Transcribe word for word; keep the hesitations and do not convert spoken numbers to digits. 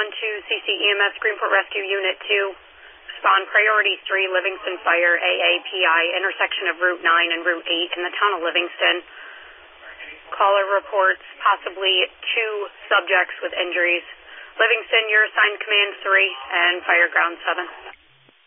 one two C C E M S Greenport Rescue Unit two. Respond Priority three, Livingston Fire, A A P I, intersection of Route nine and Route eight in the town of Livingston. Caller reports possibly two subjects with injuries. Livingston, you're assigned Command three and Fire Ground seven.